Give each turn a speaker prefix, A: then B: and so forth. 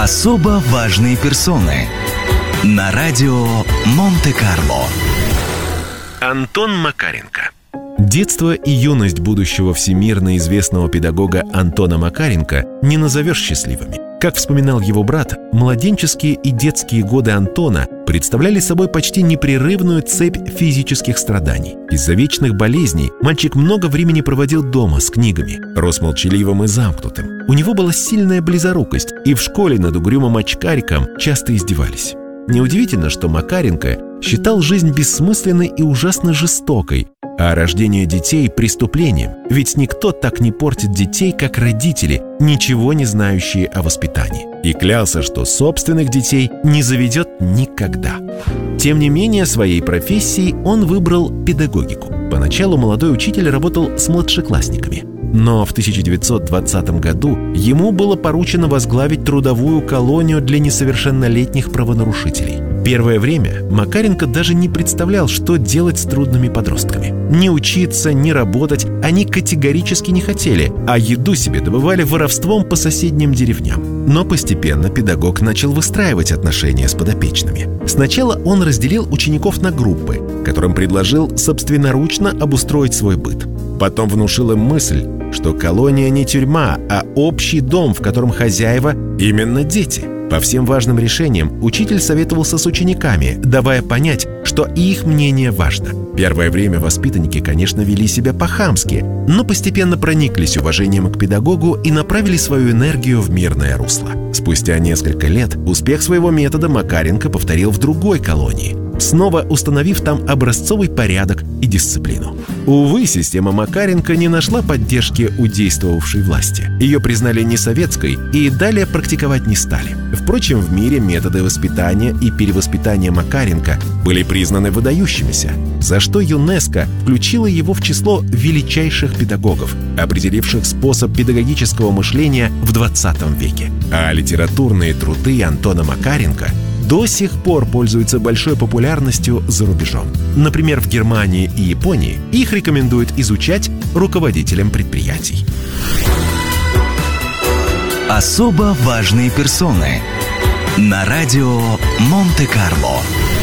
A: Особо важные персоны на радио Монте-Карло.
B: Антон Макаренко.
C: Детство и юность будущего всемирно известного педагога Антона Макаренко не назовешь счастливыми. Как вспоминал его брат, младенческие и детские годы Антона представляли собой почти непрерывную цепь физических страданий. Из-за вечных болезней мальчик много времени проводил дома с книгами, рос молчаливым и замкнутым. У него была сильная близорукость, и в школе над угрюмым очкариком часто издевались. Неудивительно, что Макаренко считал жизнь бессмысленной и ужасно жестокой, а рождение детей – преступлением, ведь никто так не портит детей, как родители, ничего не знающие о воспитании. И клялся, что собственных детей не заведет никогда. Тем не менее, своей профессией он выбрал педагогику. Поначалу молодой учитель работал с младшеклассниками. Но в 1920 году ему было поручено возглавить трудовую колонию для несовершеннолетних правонарушителей. Первое время Макаренко даже не представлял, что делать с трудными подростками. Ни учиться, ни работать они категорически не хотели, а еду себе добывали воровством по соседним деревням. Но постепенно педагог начал выстраивать отношения с подопечными. Сначала он разделил учеников на группы, которым предложил собственноручно обустроить свой быт. Потом внушил им мысль, что колония не тюрьма, а общий дом, в котором хозяева именно дети. По всем важным решениям учитель советовался с учениками, давая понять, что их мнение важно. Первое время воспитанники, конечно, вели себя по-хамски, но постепенно прониклись уважением к педагогу и направили свою энергию в мирное русло. Спустя несколько лет успех своего метода Макаренко повторил в другой колонии, снова установив там образцовый порядок и дисциплину. Увы, система Макаренко не нашла поддержки у действовавшей власти. Ее признали несоветской и далее практиковать не стали. Впрочем, в мире методы воспитания и перевоспитания Макаренко были признаны выдающимися, за что ЮНЕСКО включило его в число величайших педагогов, определивших способ педагогического мышления в 20 веке. А литературные труды Антона Макаренко до сих пор пользуются большой популярностью за рубежом. Например, в Германии и Японии их рекомендуют изучать руководителям предприятий.
A: Особо важные персоны на радио Монте-Карло.